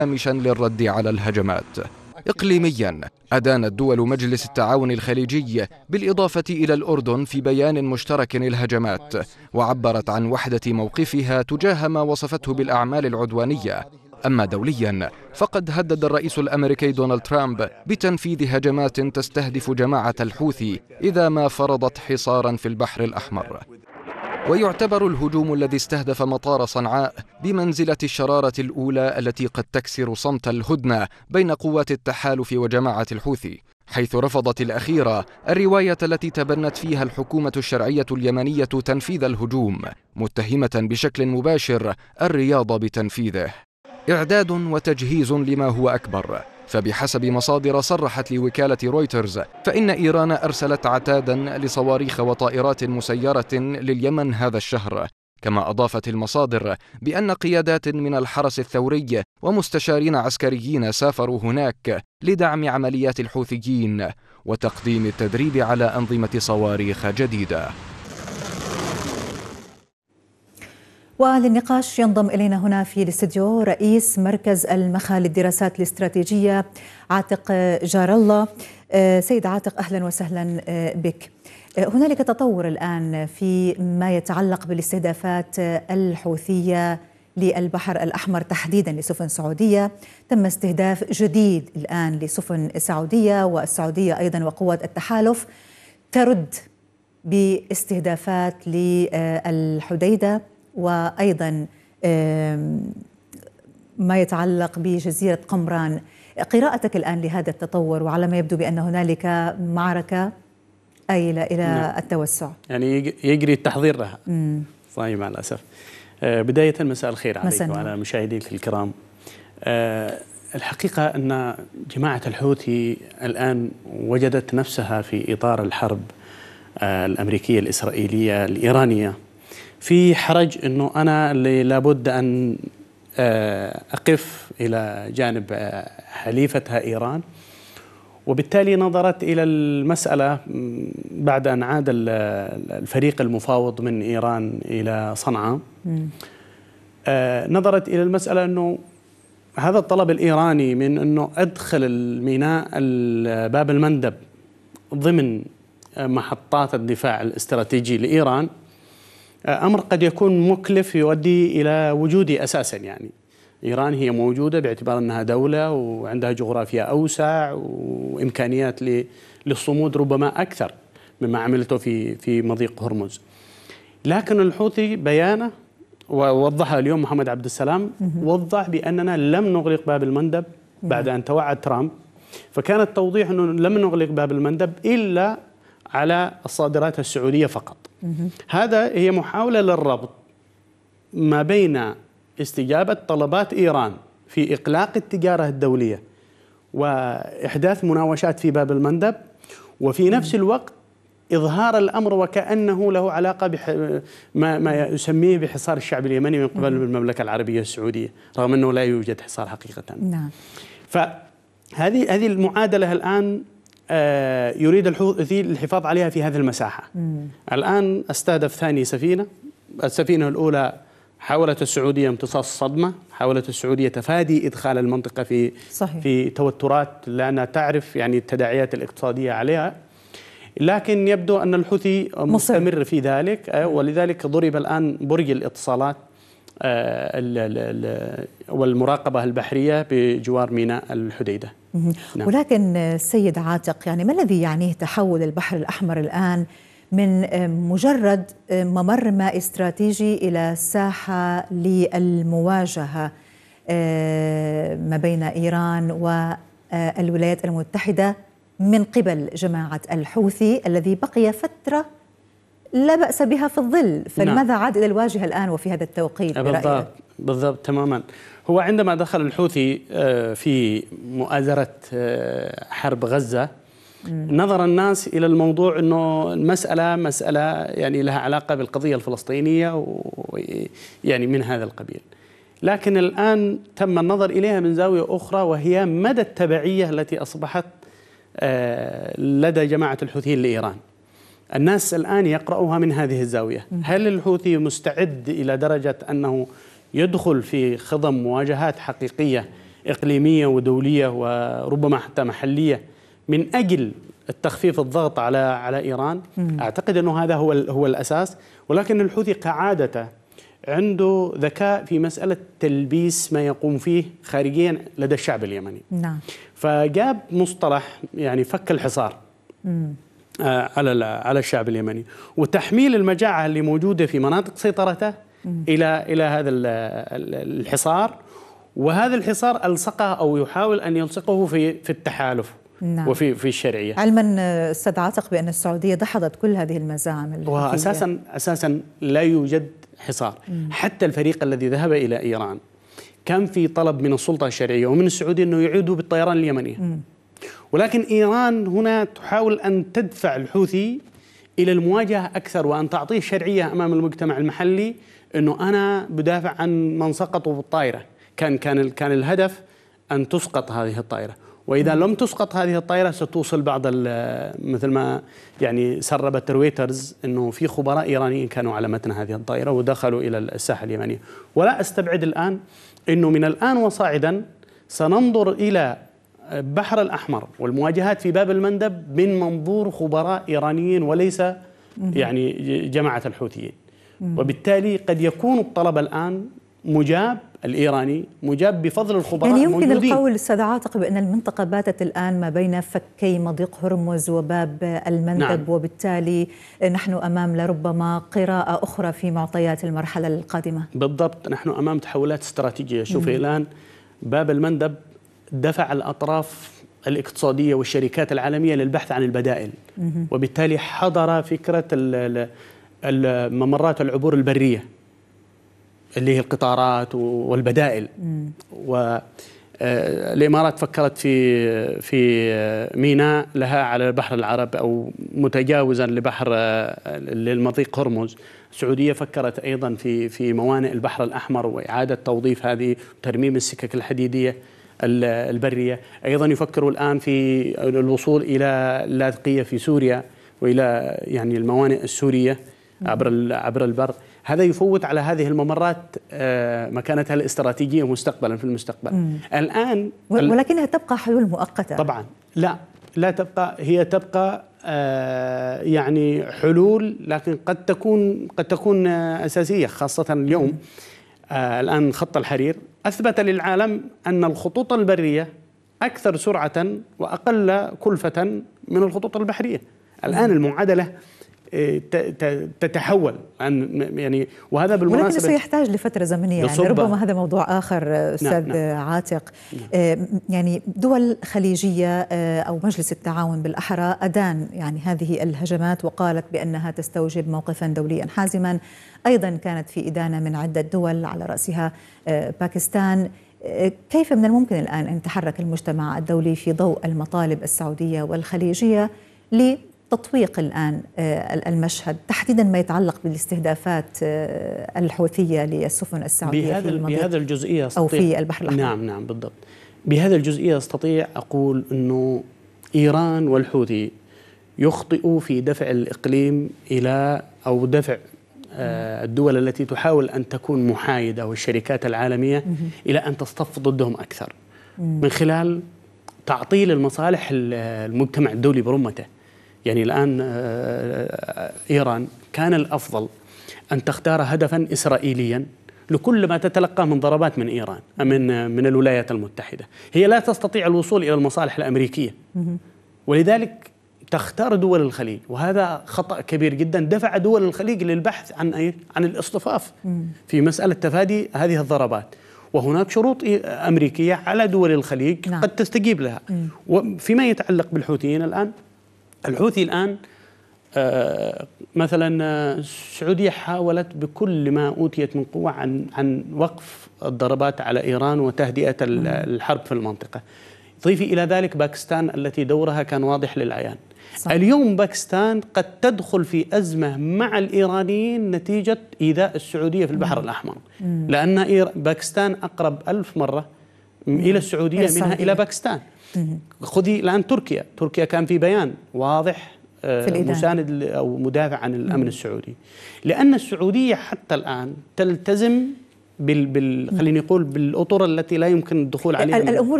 هامشا للرد على الهجمات. إقليميا، أدانت دول مجلس التعاون الخليجي بالإضافة إلى الأردن في بيان مشترك الهجمات، وعبرت عن وحدة موقفها تجاه ما وصفته بالأعمال العدوانية. أما دوليا، فقد هدد الرئيس الأمريكي دونالد ترامب بتنفيذ هجمات تستهدف جماعة الحوثي إذا ما فرضت حصارا في البحر الأحمر. ويعتبر الهجوم الذي استهدف مطار صنعاء بمنزلة الشرارة الأولى التي قد تكسر صمت الهدنة بين قوات التحالف وجماعة الحوثي، حيث رفضت الأخيرة الرواية التي تبنت فيها الحكومة الشرعية اليمنية تنفيذ الهجوم، متهمة بشكل مباشر الرياض بتنفيذه. إعداد وتجهيز لما هو أكبر، فبحسب مصادر صرحت لوكالة رويترز فإن إيران أرسلت عتادا لصواريخ وطائرات مسيرة لليمن هذا الشهر. كما أضافت المصادر بأن قيادات من الحرس الثوري ومستشارين عسكريين سافروا هناك لدعم عمليات الحوثيين وتقديم التدريب على أنظمة صواريخ جديدة. وللنقاش ينضم إلينا هنا في الاستديو رئيس مركز المخا للدراسات الاستراتيجية عاتق جار الله. سيد عاتق، أهلا وسهلا بك. هنالك تطور الآن في ما يتعلق بالاستهدافات الحوثية للبحر الأحمر، تحديدا لسفن سعودية. تم استهداف جديد الآن لسفن سعودية، والسعودية أيضا وقوات التحالف ترد باستهدافات للحديدة، وأيضا ما يتعلق بجزيرة قمران. قراءتك الآن لهذا التطور، وعلى ما يبدو بأن هنالك معركة آيلة إلى التوسع، يعني يجري التحضير لها. صحيح مع الأسف. بداية مساء الخير عليك وعلى مشاهديك الكرام. الحقيقة أن جماعة الحوثي الآن وجدت نفسها في إطار الحرب الأمريكية الإسرائيلية الإيرانية في حرج أنه أنا اللي لابد أن أقف إلى جانب حليفتها إيران، وبالتالي نظرت إلى المسألة بعد أن عاد الفريق المفاوض من إيران إلى صنعاء. نظرت إلى المسألة أنه هذا الطلب الإيراني من أنه أدخل الميناء باب المندب ضمن محطات الدفاع الاستراتيجي لإيران أمر قد يكون مكلف يؤدي إلى وجودي أساسا. يعني إيران هي موجودة باعتبار أنها دولة وعندها جغرافيا أوسع وإمكانيات للصمود ربما أكثر مما عملته في مضيق هرمز. لكن الحوثي بيانه ووضحها اليوم محمد عبد السلام، وضح بأننا لم نغلق باب المندب بعد أن توعد ترامب. فكان التوضيح أنه لم نغلق باب المندب إلا على الصادرات السعودية فقط. هذا هي محاولة للربط ما بين استجابة طلبات إيران في إقلاق التجارة الدولية وإحداث مناوشات في باب المندب، وفي نفس الوقت إظهار الأمر وكأنه له علاقة ما يسميه بحصار الشعب اليمني من قبل المملكة العربية السعودية، رغم أنه لا يوجد حصار حقيقة. نعم. فهذه المعادلة الآن يريد الحوثي الحفاظ عليها في هذه المساحة. الآن استهدف ثاني سفينة. السفينة الأولى حاولت السعودية امتصاص الصدمة، حاولت السعودية تفادي إدخال المنطقة في توترات لأنها تعرف يعني التداعيات الاقتصادية عليها، لكن يبدو أن الحوثي مستمر في ذلك، ولذلك ضرب الآن برج الاتصالات والمراقبة البحرية بجوار ميناء الحديدة. نعم. ولكن سيد عاتق، يعني ما الذي يعنيه تحول البحر الأحمر الآن من مجرد ممر ماء استراتيجي إلى ساحة للمواجهة ما بين إيران والولايات المتحدة من قبل جماعة الحوثي الذي بقي فترة لا بأس بها في الظل، فلماذا عاد إلى الواجهة الآن وفي هذا التوقيت برأيك؟ بالضبط تماما. هو عندما دخل الحوثي في مؤازرة حرب غزة نظر الناس إلى الموضوع أنه مسألة يعني لها علاقة بالقضية الفلسطينية ويعني من هذا القبيل، لكن الآن تم النظر إليها من زاوية أخرى، وهي مدى التبعية التي أصبحت لدى جماعة الحوثيين لإيران. الناس الآن يقرأوها من هذه الزاوية. هل الحوثي مستعد إلى درجة أنه يدخل في خضم مواجهات حقيقية إقليمية ودولية وربما حتى محلية من أجل التخفيف الضغط على إيران. أعتقد أنه هذا هو الأساس، ولكن الحوثي كعادته عنده ذكاء في مسألة تلبيس ما يقوم فيه خارجيا لدى الشعب اليمني. نعم. فجاب مصطلح يعني فك الحصار على الشعب اليمني، وتحميل المجاعة اللي موجودة في مناطق سيطرته إلى هذا الحصار، وهذا الحصار ألصقه أو يحاول أن يلصقه في التحالف. نعم. وفي الشرعية. علما أستاذ عاتق بأن السعودية دحضت كل هذه المزاعم وأساسا لا يوجد حصار. حتى الفريق الذي ذهب إلى إيران كان في طلب من السلطة الشرعية ومن السعودية أنه يعودوا بالطيران اليمنية. ولكن إيران هنا تحاول أن تدفع الحوثي إلى المواجهة أكثر، وأن تعطيه شرعية أمام المجتمع المحلي أنه أنا بدافع عن من سقطوا بالطائرة. كان الهدف أن تسقط هذه الطائرة، وإذا لم تسقط هذه الطائرة ستوصل بعض مثل ما يعني سربت رويترز أنه في خبراء إيرانيين كانوا على متن هذه الطائرة ودخلوا إلى الساحة اليمنية. ولا أستبعد الآن أنه من الآن وصاعدا سننظر إلى البحر الأحمر والمواجهات في باب المندب من منظور خبراء إيرانيين وليس يعني جماعة الحوثيين. وبالتالي قد يكون الطلب الآن مجاب، الإيراني مجاب بفضل الخبراء يعني يمكن الموجودين. القول أستاذ عاتق بأن المنطقة باتت الآن ما بين فكي مضيق هرمز وباب المندب. نعم. وبالتالي نحن أمام لربما قراءة أخرى في معطيات المرحلة القادمة. بالضبط، نحن أمام تحولات استراتيجية. شوفي الآن باب المندب دفع الأطراف الاقتصادية والشركات العالمية للبحث عن البدائل، وبالتالي حضر فكرة الممرات العبور البرية اللي هي القطارات والبدائل. والإمارات فكرت في ميناء لها على بحر العرب أو متجاوزا لبحر للمضيق هرمز. السعودية فكرت أيضا في موانئ البحر الأحمر وإعادة توظيف هذه وترميم السكك الحديدية البرية. أيضا يفكروا الآن في الوصول إلى اللاذقية في سوريا وإلى يعني الموانئ السورية عبر البر. هذا يفوت على هذه الممرات مكانتها الاستراتيجية مستقبلا في المستقبل. الآن ولكنها تبقى حلول مؤقتة. طبعا لا تبقى، هي تبقى يعني حلول، لكن قد تكون أساسية، خاصة اليوم. الآن خط الحرير أثبت للعالم أن الخطوط البرية أكثر سرعة وأقل كلفة من الخطوط البحرية. الآن المعادلة تتحول يعني، وهذا بالمناسبة ولكن سيحتاج لفترة زمنية. يعني ربما هذا موضوع آخر أستاذ عاتق. يعني دول خليجية أو مجلس التعاون بالأحرى أدان يعني هذه الهجمات وقالت بأنها تستوجب موقفا دوليا حازما. أيضا كانت في إدانة من عدة دول على رأسها باكستان. كيف من الممكن الآن أن يتحرك المجتمع الدولي في ضوء المطالب السعودية والخليجية تطويق الآن المشهد، تحديدا ما يتعلق بالاستهدافات الحوثية للسفن السعودية بهذا الجزئية أو في البحر الأحمر؟ نعم بالضبط. بهذا الجزئية أستطيع أقول أنه إيران والحوثي يخطئوا في دفع الإقليم إلى أو دفع الدول التي تحاول أن تكون محايدة والشركات العالمية إلى أن تصطف ضدهم أكثر من خلال تعطيل المصالح المجتمع الدولي برمته. يعني الآن إيران كان الأفضل أن تختار هدفا إسرائيليا لكل ما تتلقى من ضربات من إيران من الولايات المتحدة. هي لا تستطيع الوصول إلى المصالح الأمريكية، ولذلك تختار دول الخليج، وهذا خطأ كبير جدا. دفع دول الخليج للبحث عن الاصطفاف في مسألة تفادي هذه الضربات، وهناك شروط أمريكية على دول الخليج قد تستجيب لها. وفيما يتعلق بالحوثيين الآن، الحوثي الآن مثلا السعودية حاولت بكل ما أوتيت من قوة عن وقف الضربات على إيران وتهدئة الحرب في المنطقة. ضيفي إلى ذلك باكستان التي دورها كان واضح للعيان. صح. اليوم باكستان قد تدخل في أزمة مع الإيرانيين نتيجة إيذاء السعودية في البحر الأحمر، لأن باكستان أقرب 1000 مرة إلى السعودية منها إلى باكستان. خذي الآن تركيا كان في بيان واضح مساند أو مدافع عن الأمن السعودي، لأن السعودية حتى الآن تلتزم خليني نقول بالأطر التي لا يمكن الدخول عليها. الأمور